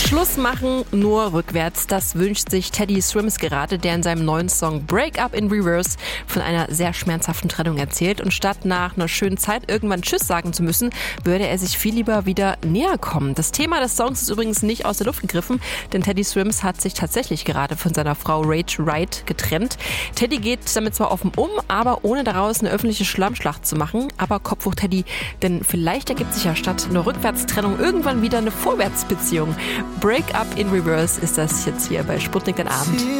Schluss machen, nur rückwärts. Das wünscht sich Teddy Swims gerade, der in seinem neuen Song Break Up in Reverse von einer sehr schmerzhaften Trennung erzählt. Und statt nach einer schönen Zeit irgendwann Tschüss sagen zu müssen, würde er sich viel lieber wieder näher kommen. Das Thema des Songs ist übrigens nicht aus der Luft gegriffen, denn Teddy Swims hat sich tatsächlich gerade von seiner Frau Rach Wright getrennt. Teddy geht damit zwar offen um, aber ohne daraus eine öffentliche Schlammschlacht zu machen. Aber Kopf hoch, Teddy, denn vielleicht ergibt sich ja statt einer Rückwärtstrennung irgendwann wieder eine Vorwärtsbeziehung. Break Up in Reverse ist das jetzt hier bei Sputnik den Abend.